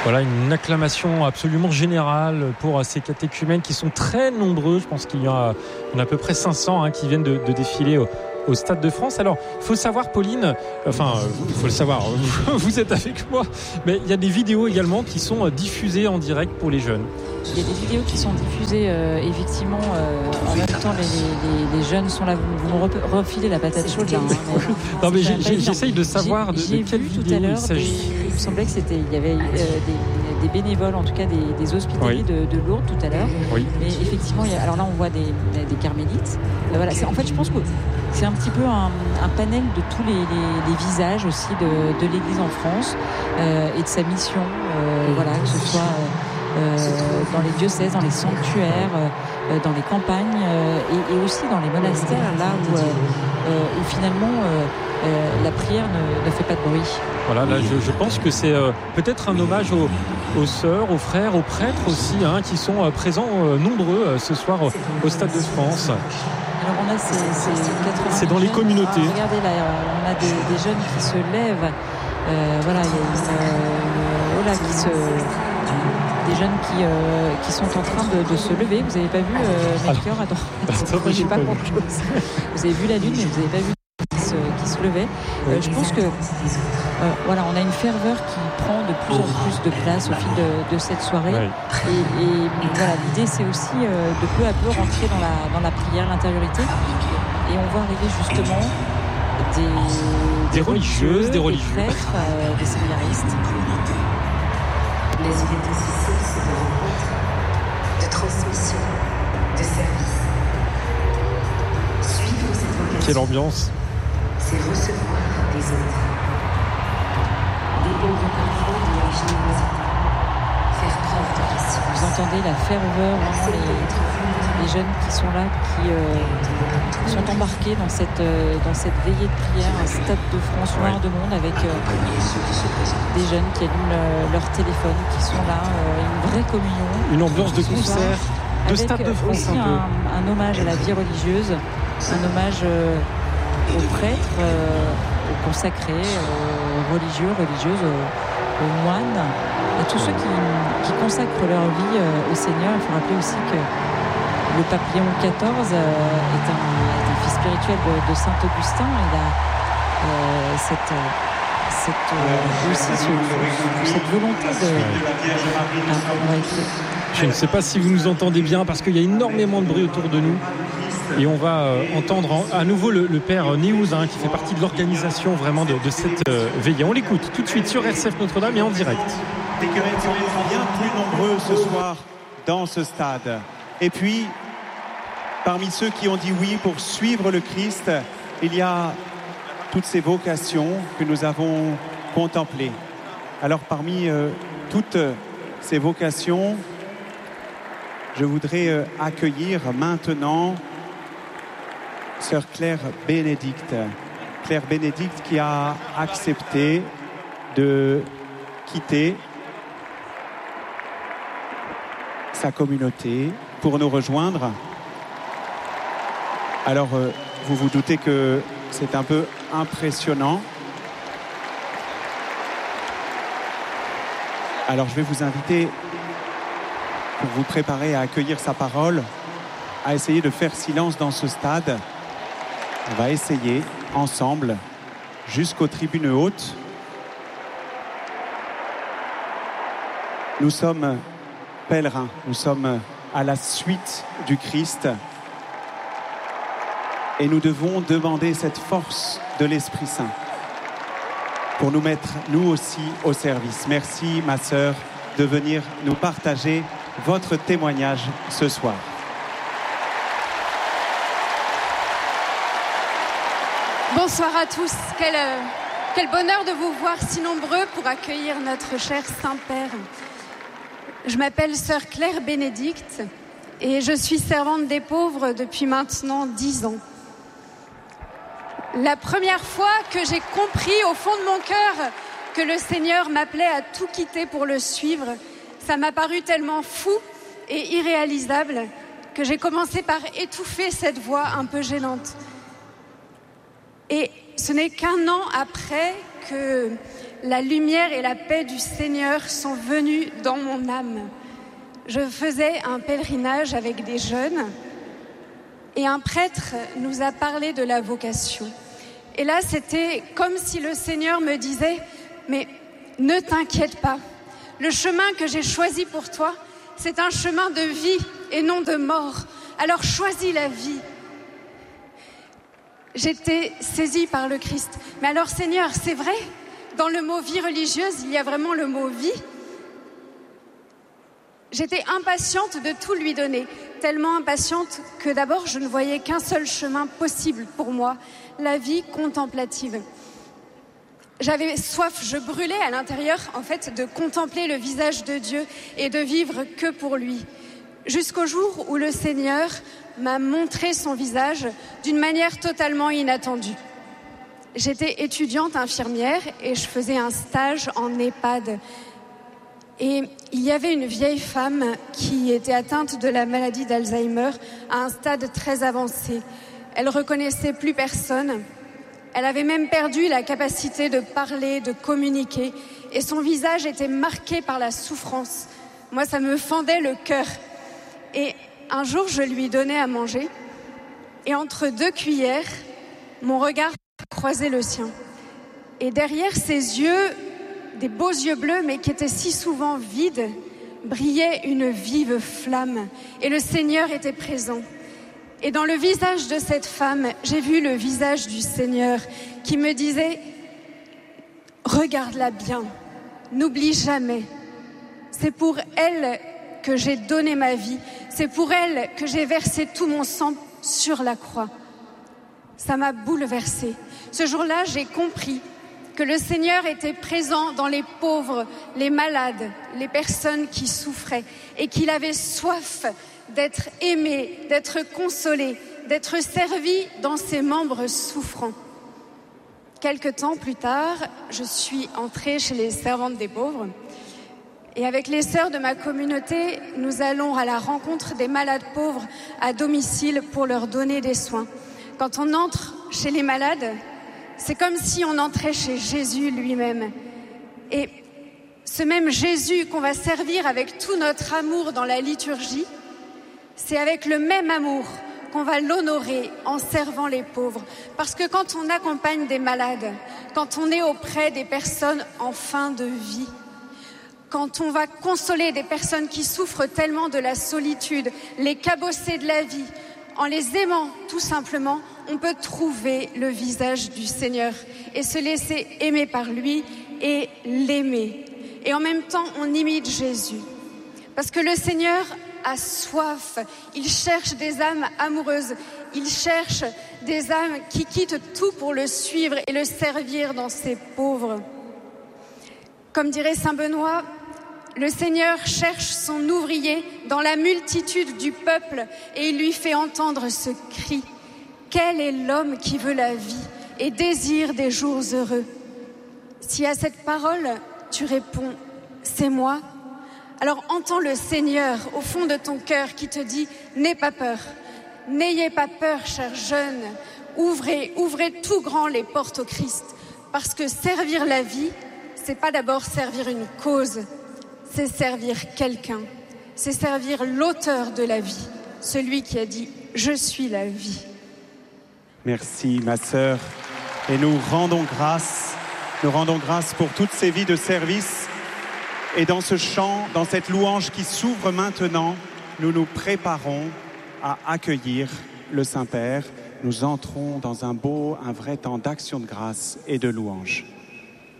Voilà, une acclamation absolument générale pour ces catéchumènes qui sont très nombreux. Je pense qu'il y en a à peu près 500 qui viennent de défiler au Stade de France. Alors, il faut savoir, Pauline, il faut le savoir, vous êtes avec moi, mais il y a des vidéos également qui sont diffusées en direct pour les jeunes. Il y a des vidéos qui sont diffusées, effectivement, en même temps, les jeunes sont là. Vous me refilez la patate chaude, là. Non, mais j'essaye de savoir de quelle vidéo il s'agit. Il me semblait qu'il y avait des bénévoles, en tout cas des hospitaliers de Lourdes tout à l'heure. Oui. Mais effectivement, alors là, on voit des carmélites. Voilà, en fait, je pense que c'est un petit peu un panel de tous les visages aussi de l'Église en France et de sa mission, voilà, que ce soit dans les diocèses, dans les sanctuaires, dans les campagnes et aussi dans les monastères, là où finalement la prière ne fait pas de bruit. Voilà, là, je pense que c'est peut-être un hommage aux sœurs, aux frères, aux prêtres aussi, qui sont présents nombreux ce soir au Stade de France. Alors on a ces 80 c'est dans les jeunes. communautés. Regardez là, on a des jeunes qui se lèvent. Voilà, il y a des jeunes qui sont en train de se lever. Vous n'avez pas vu Melchior? Attends, j'ai pas grand-chose. Vous avez vu la lune, mais vous n'avez pas vu qui se levait. Je pense que voilà, on a une ferveur qui prend de plus en plus de place au fil de cette soirée. Ouais. Et voilà, l'idée c'est aussi de peu à peu rentrer dans la prière, l'intériorité. Et on voit arriver justement des religieuses, des prêtres, des séminaristes. Les unités sociales, c'est de rencontre, de transmission, de service. Suivre cette vocation. Quelle ambiance! C'est recevoir les autres. Dépendre parfois de leur générosité. Faire preuve de patience. Vous entendez la ferveur, vraiment les jeunes qui sont là, qui sont embarqués dans cette veillée de prière, un Stade de France noir de monde avec des jeunes qui allument leur téléphone, qui sont là, une vraie communion. Une ambiance de concert, de Stade de France aussi un peu. Un hommage à la vie religieuse, un hommage aux prêtres, aux consacrés, aux religieux, religieuses, aux moines, à tous ceux qui consacrent leur vie au Seigneur. Il faut rappeler aussi que le pape Léon XIV est un fils spirituel de Saint Augustin. Il a cette volonté Je ne sais pas si vous nous entendez bien parce qu'il y a énormément de bruit autour de nous. Et on va entendre à nouveau le père Néouz qui fait partie de l'organisation vraiment de cette veillée. On l'écoute tout de suite sur RCF Notre-Dame et en direct. Les querelles sont bien plus nombreux ce soir dans ce stade. Et puis, parmi ceux qui ont dit oui pour suivre le Christ, il y a toutes ces vocations que nous avons contemplées. Alors, parmi toutes ces vocations, je voudrais accueillir maintenant Sœur Claire Bénédicte. Claire Bénédicte qui a accepté de quitter sa communauté pour nous rejoindre. Alors, vous vous doutez que c'est un peu impressionnant. Alors, je vais vous inviter, pour vous préparer à accueillir sa parole, à essayer de faire silence dans ce stade. On va essayer ensemble jusqu'aux tribunes hautes. Nous sommes pèlerins, nous sommes à la suite du Christ et nous devons demander cette force de l'Esprit Saint pour nous mettre nous aussi au service. Merci ma sœur de venir nous partager votre témoignage ce soir. Bonsoir à tous, quel bonheur de vous voir si nombreux pour accueillir notre cher Saint-Père. Je m'appelle Sœur Claire Bénédicte et je suis servante des pauvres depuis maintenant 10 ans. La première fois que j'ai compris au fond de mon cœur que le Seigneur m'appelait à tout quitter pour le suivre, ça m'a paru tellement fou et irréalisable que j'ai commencé par étouffer cette voix un peu gênante. Et ce n'est qu'un an après que La lumière et la paix du Seigneur sont venues dans mon âme. Je faisais un pèlerinage avec des jeunes et un prêtre nous a parlé de la vocation. Et là, c'était comme si le Seigneur me disait « Mais ne t'inquiète pas, le chemin que j'ai choisi pour toi, c'est un chemin de vie et non de mort. Alors choisis la vie. » J'étais saisie par le Christ. Mais alors Seigneur, c'est vrai, dans le mot vie religieuse, il y a vraiment le mot vie. J'étais impatiente de tout lui donner, tellement impatiente que d'abord je ne voyais qu'un seul chemin possible pour moi, la vie contemplative. J'avais soif, je brûlais à l'intérieur en fait de contempler le visage de Dieu et de vivre que pour lui. Jusqu'au jour où le Seigneur m'a montré son visage d'une manière totalement inattendue. J'étais étudiante infirmière et je faisais un stage en EHPAD. Et il y avait une vieille femme qui était atteinte de la maladie d'Alzheimer à un stade très avancé. Elle reconnaissait plus personne. Elle avait même perdu la capacité de parler, de communiquer. Et son visage était marqué par la souffrance. Moi, ça me fendait le cœur. Et un jour, je lui donnais à manger. Et entre 2 cuillères, mon regard croisait le sien. Et derrière ses yeux, des beaux yeux bleus, mais qui étaient si souvent vides, brillait une vive flamme. Et le Seigneur était présent. Et dans le visage de cette femme, j'ai vu le visage du Seigneur qui me disait « Regarde-la bien, n'oublie jamais. C'est pour elle que j'ai donné ma vie. C'est pour elle que j'ai versé tout mon sang sur la croix. » Ça m'a bouleversée. Ce jour-là, j'ai compris que le Seigneur était présent dans les pauvres, les malades, les personnes qui souffraient et qu'il avait soif d'être aimé, d'être consolé, d'être servi dans ses membres souffrants. Quelque temps plus tard, je suis entrée chez les servantes des pauvres et avec les sœurs de ma communauté, nous allons à la rencontre des malades pauvres à domicile pour leur donner des soins. Quand on entre chez les malades, c'est comme si on entrait chez Jésus lui-même. Et ce même Jésus qu'on va servir avec tout notre amour dans la liturgie, c'est avec le même amour qu'on va l'honorer en servant les pauvres. Parce que quand on accompagne des malades, quand on est auprès des personnes en fin de vie, quand on va consoler des personnes qui souffrent tellement de la solitude, les cabossés de la vie, en les aimant tout simplement, on peut trouver le visage du Seigneur et se laisser aimer par lui et l'aimer. Et en même temps, on imite Jésus. Parce que le Seigneur a soif, il cherche des âmes amoureuses, il cherche des âmes qui quittent tout pour le suivre et le servir dans ses pauvres. Comme dirait Saint Benoît, le Seigneur cherche son ouvrier dans la multitude du peuple et il lui fait entendre ce cri. Quel est l'homme qui veut la vie et désire des jours heureux? Si à cette parole, tu réponds, c'est moi, alors entends le Seigneur au fond de ton cœur qui te dit, n'aie pas peur. N'ayez pas peur, chers jeunes. Ouvrez tout grand les portes au Christ. Parce que servir la vie, c'est pas d'abord servir une cause, c'est servir quelqu'un. C'est servir l'auteur de la vie, celui qui a dit « Je suis la vie ». Merci, ma sœur. Et nous rendons grâce pour toutes ces vies de service. Et dans ce chant, dans cette louange qui s'ouvre maintenant, nous nous préparons à accueillir le Saint-Père. Nous entrons dans un vrai temps d'action de grâce et de louange.